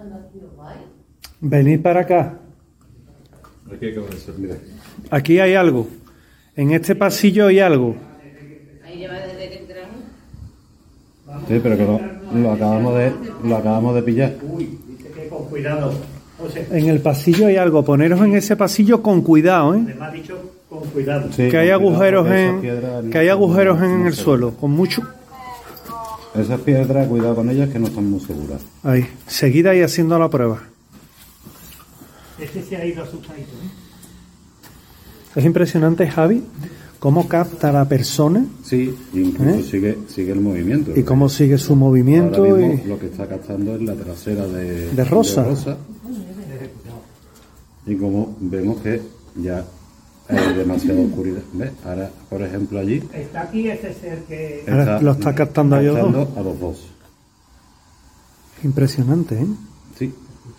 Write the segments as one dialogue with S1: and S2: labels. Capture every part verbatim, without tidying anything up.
S1: Venid para acá.
S2: Aquí acaba de ser, mira.
S1: Aquí hay algo. En este pasillo hay algo.
S3: Ahí lleva desde que entramos.
S2: Sí, pero que lo, lo acabamos de lo acabamos de pillar.
S4: Uy, dice que con cuidado. José,
S1: En el pasillo hay algo. Poneros en ese pasillo con cuidado, ¿eh?
S4: me ha dicho con cuidado.
S2: Sí,
S1: Que hay
S2: con cuidado,
S1: agujeros
S2: porque esas
S1: en
S2: piedras no
S1: que hay
S2: son
S1: agujeros
S2: muy-
S1: en
S2: muy
S1: el
S2: seguras.
S1: suelo, con mucho.
S2: Esas piedras, cuidado con ellas que no están muy seguras.
S1: Ahí, seguid ahí haciendo la prueba.
S4: Este se ha ido asustadito, ¿eh?
S1: Es impresionante, Javi, cómo capta a la persona
S2: Sí, incluso
S1: ¿Eh?
S2: sigue sigue el movimiento.
S1: y cómo sigue su movimiento.
S2: Ahora mismo
S1: Y...
S2: lo que está captando es la trasera de,
S1: De Rosa.
S2: Y como vemos que ya hay demasiada oscuridad. ¿Ves? Ahora, por ejemplo, allí
S4: Está aquí ese ser que...
S1: Ahora lo está captando a ellos dos.
S2: captando a los dos.
S1: Impresionante, ¿eh?
S2: Sí,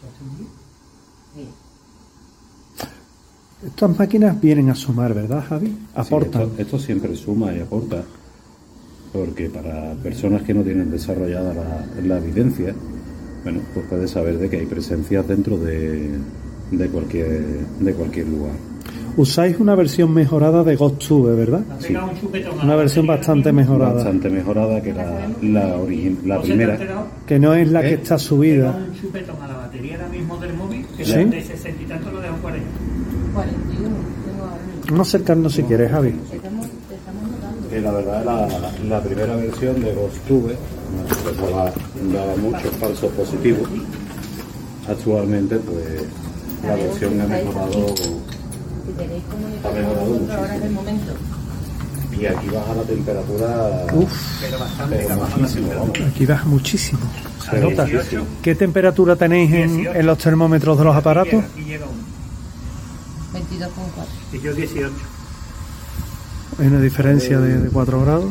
S1: Estas máquinas vienen a sumar, ¿verdad, Javi?
S2: sí,
S1: Aportan.
S2: esto, esto siempre suma y aporta. Porque para personas que no tienen desarrollada la, la evidencia, bueno, pues puedes saber de que hay presencias dentro de, de cualquier de cualquier lugar.
S1: Usáis una versión mejorada de GhostTube, ¿verdad?
S4: ha pegado un chupetón a
S1: Una
S4: la
S1: versión
S4: batería
S1: bastante
S4: ahora mismo.
S1: mejorada.
S2: Bastante mejorada que la, la, origi- la
S4: José, ¿te has
S2: primera.
S4: enterado?
S1: Que no es la
S2: ¿Eh?
S1: que está
S4: Ha
S1: subida.
S4: pegado un chupetón a la batería ahora mismo del móvil, que
S1: ¿Sí?
S4: es de sesenta y tanto lo dejo cuarenta.
S3: cuarenta y uno tengo ahora mismo.
S1: Vamos a acercarnos si quieres, Javi.
S3: Estamos, estamos notando.
S2: Que la verdad la, la primera versión de GhostTube pues daba, daba muchos falsos positivos. Actualmente pues la versión ha mejorado
S3: Si tenéis
S2: Ha
S3: comunicación
S2: mejorado
S3: con nosotros, ahora es el
S2: muchísimo.
S3: momento.
S2: y aquí baja la temperatura
S1: Uf,
S4: Pero bastante,
S2: pero
S4: que baja la
S2: muchísimo,
S4: temperatura.
S2: vamos.
S1: aquí baja muchísimo. Se
S2: Pero
S1: nota.
S4: dieciocho.
S1: ¿Qué temperatura tenéis en,
S4: dieciocho.
S1: en los termómetros de los aparatos?
S4: Aquí llega uno.
S3: veintidós coma cuatro.
S4: Y yo dieciocho.
S1: Hay una diferencia de, de cuatro grados.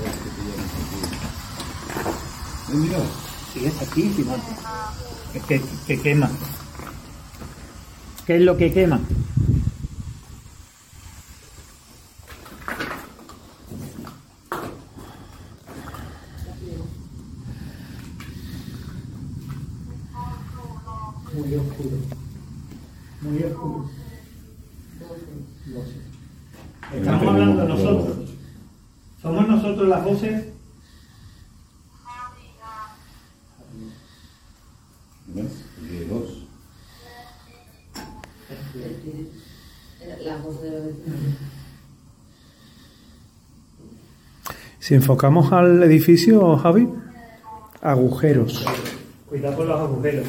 S4: Sí, es aquí, fíjate. Es que, que quema. ¿Qué es lo que quema? Muy oscuro. Muy oscuro. Estamos hablando nosotros. ¿Somos nosotros las voces?
S2: ¿Ves? Y dos.
S3: La voz de los vecinos.
S1: Si enfocamos al edificio, Javi, agujeros.
S4: Cuidado con los agujeros.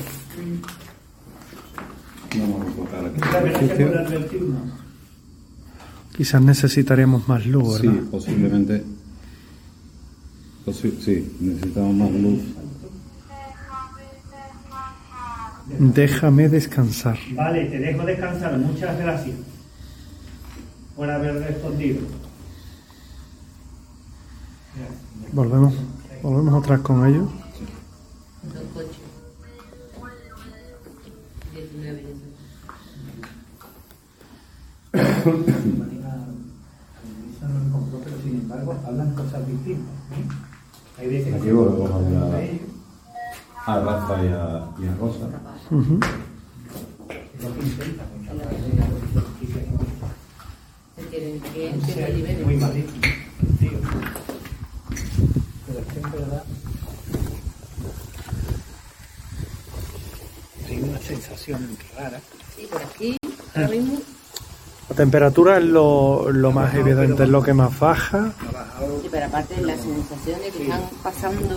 S2: Vamos a enfocar aquí.
S4: Muchas gracias por advertirnos.
S1: Quizás necesitaremos más luz,
S2: Sí,
S1: ¿verdad?
S2: posiblemente. posi- sí, necesitamos más luz.
S1: Déjame descansar.
S4: Vale, te dejo descansar. Muchas gracias por haber respondido.
S1: Volvemos, volvemos otra vez con ellos.
S3: Dos coches. diecinueve.
S4: Eso no lo compró, pero sin embargo hablan cosas distintas. ¿eh? Hay veces
S2: Aquí
S4: que
S2: volvemos a
S4: hablan
S2: hablar.
S4: de ellos,
S2: A Rafa y a, y a Rosa.
S1: Ujú.
S4: es lo que intentan, muchas veces, la justicia que buscan.
S3: Se quieren que
S4: Un
S3: que
S4: ser
S3: se liberen.
S4: muy maligno, tío. Pero es que en verdad hay una sensación rara.
S3: Sí, por aquí, ahora mismo,
S1: La temperatura es lo, lo más evidente, es lo que más baja.
S4: Ha bajado.
S3: sí, pero aparte las sensaciones que están pasando.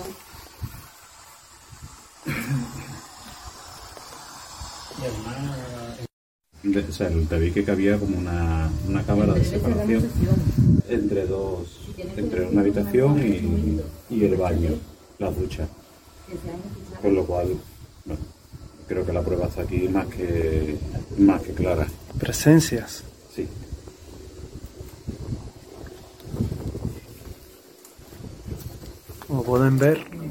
S4: Y además,
S2: De- o sea, el tabique que había como una, una cámara de separación entre dos, entre una habitación y, y el baño, la ducha. Con lo cual, bueno, creo que la prueba está aquí más que más que clara.
S1: Presencias.
S2: Sí.
S1: Como pueden ver,